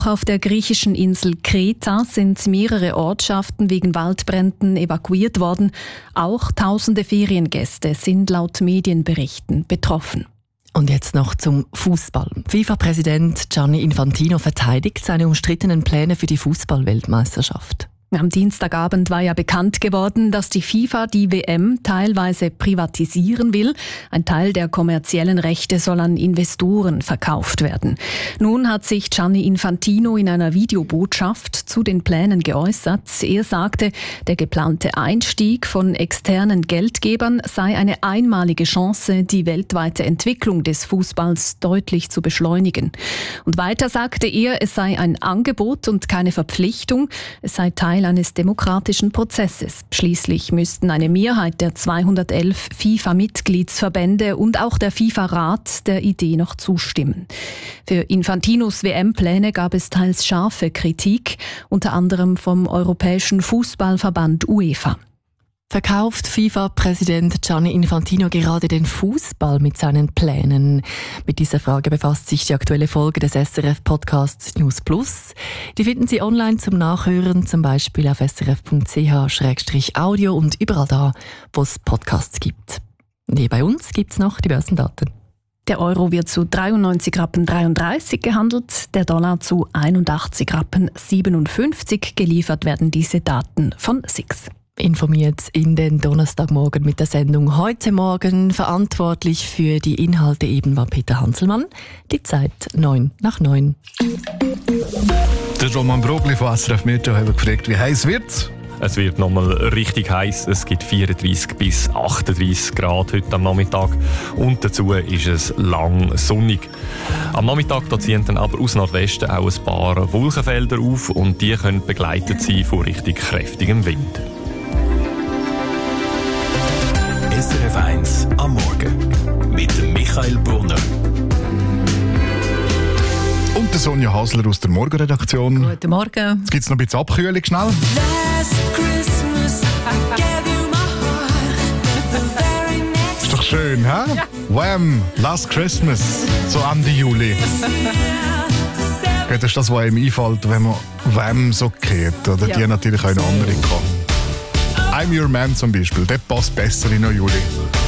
Auf der griechischen Insel Kreta sind mehrere Ortschaften wegen Waldbränden evakuiert worden. Auch tausende Feriengäste sind laut Medienberichten betroffen. Und jetzt noch zum Fußball. FIFA-Präsident Gianni Infantino verteidigt seine umstrittenen Pläne für die Fußball-Weltmeisterschaft. Am Dienstagabend war ja bekannt geworden, dass die FIFA die WM teilweise privatisieren will. Ein Teil der kommerziellen Rechte soll an Investoren verkauft werden. Nun hat sich Gianni Infantino in einer Videobotschaft zu den Plänen geäußert. Er sagte, der geplante Einstieg von externen Geldgebern sei eine einmalige Chance, die weltweite Entwicklung des Fußballs deutlich zu beschleunigen. Und weiter sagte er, es sei ein Angebot und keine Verpflichtung. Es sei Teil eines demokratischen Prozesses. Schließlich müssten eine Mehrheit der 211 FIFA-Mitgliedsverbände und auch der FIFA-Rat der Idee noch zustimmen. Für Infantinos WM-Pläne gab es teils scharfe Kritik, unter anderem vom Europäischen Fußballverband UEFA. Verkauft FIFA-Präsident Gianni Infantino gerade den Fußball mit seinen Plänen? Mit dieser Frage befasst sich die aktuelle Folge des SRF-Podcasts News Plus. Die finden Sie online zum Nachhören, zum Beispiel auf srf.ch/audio und überall da, wo es Podcasts gibt. Und hier bei uns gibt's noch die Börsendaten. Der Euro wird zu 93,33 Rappen gehandelt, der Dollar zu 81,57 Rappen. Geliefert werden diese Daten von SIX. Informiert in den Donnerstagmorgen mit der Sendung «Heute Morgen». Verantwortlich für die Inhalte eben war Peter Hanselmann. Die Zeit 8:09. Der Roman Brogli von SRF Meteo hat gefragt, wie heiß wird's? Es wird nochmal richtig heiß. Es gibt 34 bis 38 Grad heute am Nachmittag. Und dazu ist es lang sonnig. Am Nachmittag da ziehen dann aber aus Nordwesten auch ein paar Wolkenfelder auf und die können begleitet sein von richtig kräftigem Wind. SRF 1 am Morgen mit dem Michael Brunner. Und der Sonja Hasler aus der Morgenredaktion. Guten Morgen. Jetzt gibt es noch ein bisschen Abkühlung, schnell. Ist doch schön, hä? Ja. Wham! Last Christmas. So Ende Juli. Das ist das, was einem einfällt, wenn man Wham so geht. Oder ja. Die natürlich auch eine andere kann. I'm Your Man zum Beispiel, der passt besser in den Juli.